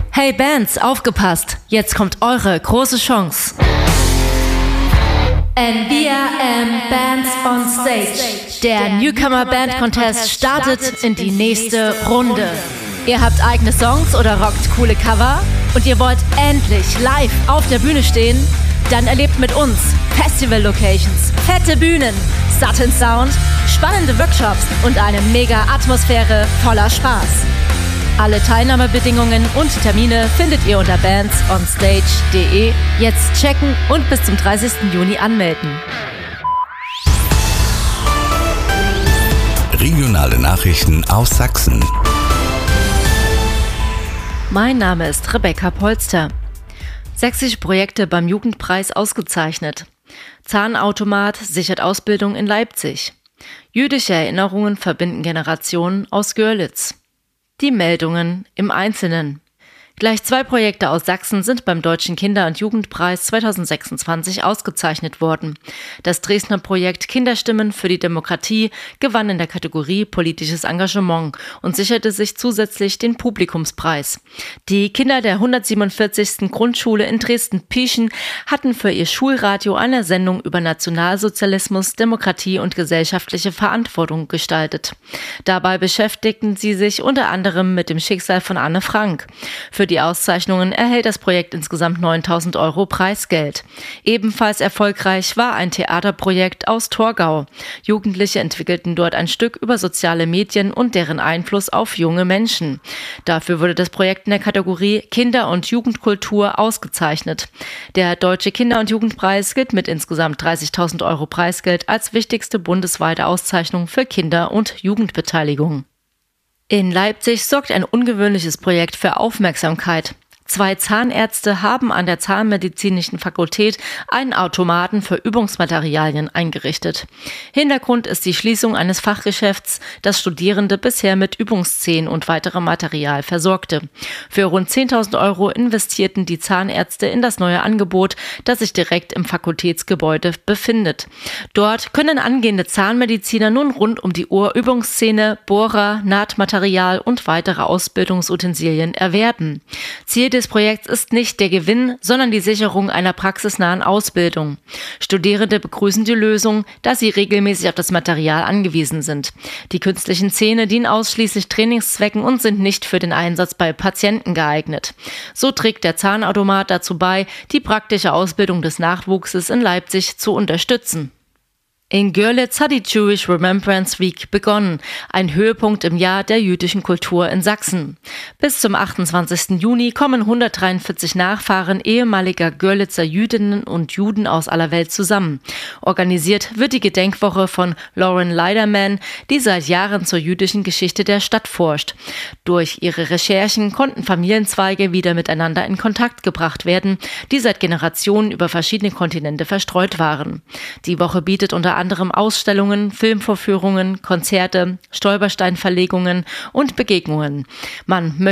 Hey Bands, aufgepasst! Jetzt kommt eure große Chance. NBRM Bands on Stage. Der Newcomer Band Contest startet in die nächste Runde. Ihr habt eigene Songs oder rockt coole Cover und ihr wollt endlich live auf der Bühne stehen? Dann erlebt mit uns Festival-Locations, fette Bühnen, satten Sound, spannende Workshops und eine mega Atmosphäre voller Spaß. Alle Teilnahmebedingungen und Termine findet ihr unter bandsonstage.de. Jetzt checken und bis zum 30. Juni anmelden. Regionale Nachrichten aus Sachsen. Mein Name ist Rebecca Polster. Sächsische Projekte beim Jugendpreis ausgezeichnet. Zahnautomat sichert Ausbildung in Leipzig. Jüdische Erinnerungen verbinden Generationen aus Görlitz. Die Meldungen im Einzelnen. Gleich 2 Projekte aus Sachsen sind beim Deutschen Kinder- und Jugendpreis 2026 ausgezeichnet worden. Das Dresdner Projekt Kinderstimmen für die Demokratie gewann in der Kategorie Politisches Engagement und sicherte sich zusätzlich den Publikumspreis. Die Kinder der 147. Grundschule in Dresden-Pieschen hatten für ihr Schulradio eine Sendung über Nationalsozialismus, Demokratie und gesellschaftliche Verantwortung gestaltet. Dabei beschäftigten sie sich unter anderem mit dem Schicksal von Anne Frank. Für die Auszeichnungen erhält das Projekt insgesamt 9.000 € Preisgeld. Ebenfalls erfolgreich war ein Theaterprojekt aus Torgau. Jugendliche entwickelten dort ein Stück über soziale Medien und deren Einfluss auf junge Menschen. Dafür wurde das Projekt in der Kategorie Kinder- und Jugendkultur ausgezeichnet. Der Deutsche Kinder- und Jugendpreis gilt mit insgesamt 30.000 € Preisgeld als wichtigste bundesweite Auszeichnung für Kinder- und Jugendbeteiligung. In Leipzig sorgt ein ungewöhnliches Projekt für Aufmerksamkeit. 2 Zahnärzte haben an der Zahnmedizinischen Fakultät einen Automaten für Übungsmaterialien eingerichtet. Hintergrund ist die Schließung eines Fachgeschäfts, das Studierende bisher mit Übungszähnen und weiterem Material versorgte. Für rund 10.000 € investierten die Zahnärzte in das neue Angebot, das sich direkt im Fakultätsgebäude befindet. Dort können angehende Zahnmediziner nun rund um die Uhr Übungszähne, Bohrer, Nahtmaterial und weitere Ausbildungsutensilien erwerben. Ziel des Projekts ist nicht der Gewinn, sondern die Sicherung einer praxisnahen Ausbildung. Studierende begrüßen die Lösung, da sie regelmäßig auf das Material angewiesen sind. Die künstlichen Zähne dienen ausschließlich Trainingszwecken und sind nicht für den Einsatz bei Patienten geeignet. So trägt der Zahnautomat dazu bei, die praktische Ausbildung des Nachwuchses in Leipzig zu unterstützen. In Görlitz hat die Jewish Remembrance Week begonnen, ein Höhepunkt im Jahr der jüdischen Kultur in Sachsen. Bis zum 28. Juni kommen 143 Nachfahren ehemaliger Görlitzer Jüdinnen und Juden aus aller Welt zusammen. Organisiert wird die Gedenkwoche von Lauren Leiderman, die seit Jahren zur jüdischen Geschichte der Stadt forscht. Durch ihre Recherchen konnten Familienzweige wieder miteinander in Kontakt gebracht werden, die seit Generationen über verschiedene Kontinente verstreut waren. Die Woche bietet unter anderem Ausstellungen, Filmvorführungen, Konzerte, Stolpersteinverlegungen und Begegnungen. Man